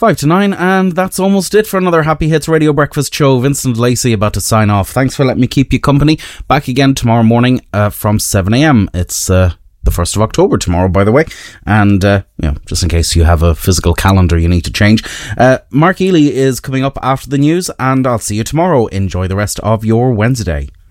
5 to 9, and that's almost it for another Happy Hits Radio Breakfast show. Vincent Lacey about to sign off. Thanks for letting me keep you company. Back again tomorrow morning from 7 a.m. It's the 1st of October tomorrow, by the way. And, just in case you have a physical calendar you need to change. Mark Ely is coming up after the news, and I'll see you tomorrow. Enjoy the rest of your Wednesday.